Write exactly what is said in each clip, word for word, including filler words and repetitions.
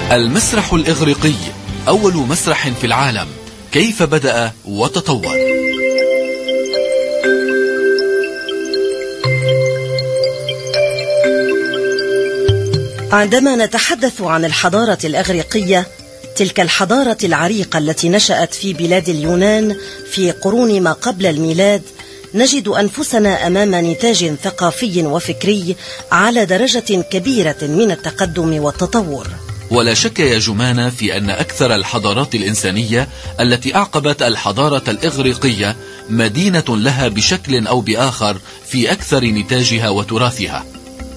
المسرح الإغريقي أول مسرح في العالم، كيف بدأ وتطور؟ عندما نتحدث عن الحضارة الإغريقية، تلك الحضارة العريقة التي نشأت في بلاد اليونان في قرون ما قبل الميلاد، نجد أنفسنا أمام نتاج ثقافي وفكري على درجة كبيرة من التقدم والتطور. ولا شك يا جمانة في أن أكثر الحضارات الإنسانية التي أعقبت الحضارة الإغريقية مدينة لها بشكل أو بآخر في أكثر نتاجها وتراثها.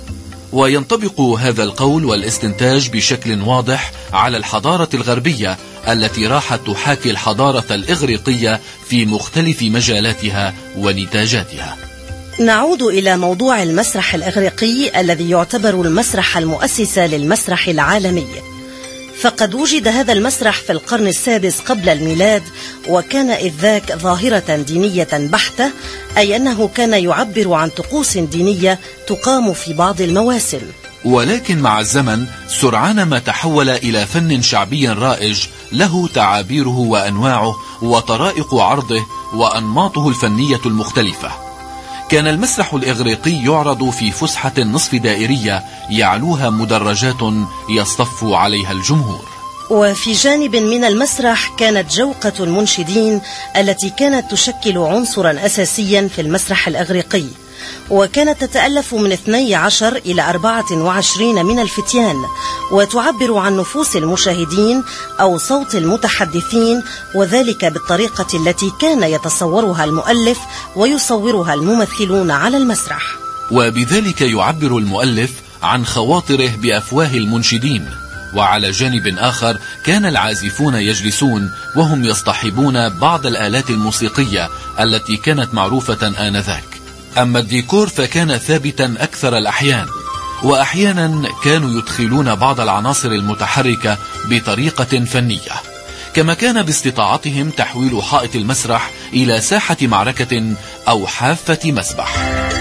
وينطبق هذا القول والاستنتاج بشكل واضح على الحضارة الغربية التي راحت تحاكي الحضارة الإغريقية في مختلف مجالاتها ونتاجاتها. نعود إلى موضوع المسرح الإغريقي الذي يعتبر المسرح المؤسس للمسرح العالمي. فقد وجد هذا المسرح في القرن السادس قبل الميلاد، وكان إذ ذاك ظاهرة دينية بحتة، أي أنه كان يعبر عن طقوس دينية تقام في بعض المواسم. ولكن مع الزمن سرعان ما تحول إلى فن شعبي رائج له تعابيره وأنواعه وطرائق عرضه وأنماطه الفنية المختلفة. كان المسرح الإغريقي يعرض في فسحة نصف دائرية يعلوها مدرجات يصطف عليها الجمهور. وفي جانب من المسرح كانت جوقة المنشدين التي كانت تشكل عنصرا أساسيا في المسرح الإغريقي، وكانت تتألف من اثني عشر إلى أربعة وعشرين من الفتيان، وتعبر عن نفوس المشاهدين أو صوت المتحدثين، وذلك بالطريقة التي كان يتصورها المؤلف ويصورها الممثلون على المسرح. وبذلك يعبر المؤلف عن خواطره بأفواه المنشدين. وعلى جانب آخر كان العازفون يجلسون وهم يصطحبون بعض الآلات الموسيقية التي كانت معروفة آنذاك. أما الديكور فكان ثابتا أكثر الأحيان، وأحيانا كانوا يدخلون بعض العناصر المتحركة بطريقة فنية، كما كان باستطاعتهم تحويل حائط المسرح إلى ساحة معركة أو حافة مسبح.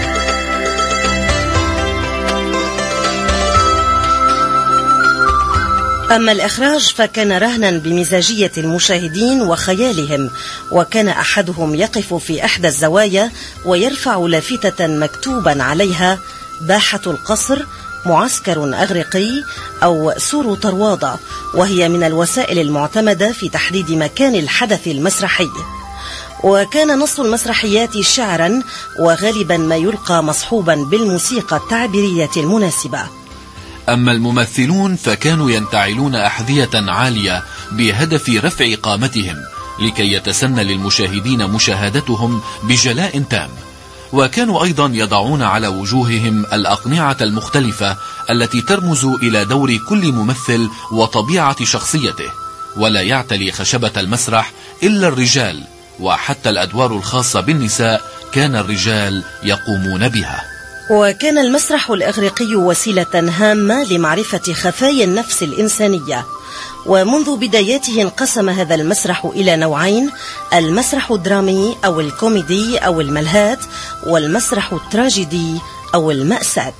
أما الإخراج فكان رهنا بمزاجية المشاهدين وخيالهم، وكان أحدهم يقف في إحدى الزوايا ويرفع لافتة مكتوبا عليها باحة القصر، معسكر أغريقي، أو سور طروادة، وهي من الوسائل المعتمدة في تحديد مكان الحدث المسرحي. وكان نص المسرحيات شعرا، وغالبا ما يلقى مصحوبا بالموسيقى التعبيرية المناسبة. أما الممثلون فكانوا ينتعلون أحذية عالية بهدف رفع قامتهم لكي يتسنى للمشاهدين مشاهدتهم بجلاء تام. وكانوا أيضا يضعون على وجوههم الأقنعة المختلفة التي ترمز إلى دور كل ممثل وطبيعة شخصيته، ولا يعتلي خشبة المسرح إلا الرجال، وحتى الأدوار الخاصة بالنساء كان الرجال يقومون بها. وكان المسرح الإغريقي وسيلة هامة لمعرفة خفايا النفس الإنسانية. ومنذ بداياته انقسم هذا المسرح إلى نوعين: المسرح الدرامي أو الكوميدي أو الملهات، والمسرح التراجيدي أو المأساة.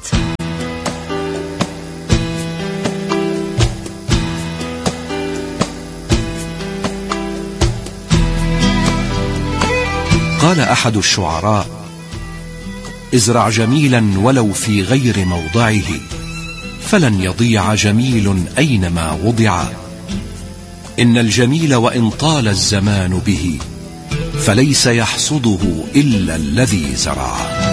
قال أحد الشعراء: ازرع جميلا ولو في غير موضعه، فلن يضيع جميل أينما وضع. إن الجميل وإن طال الزمان به، فليس يحصده إلا الذي زرع.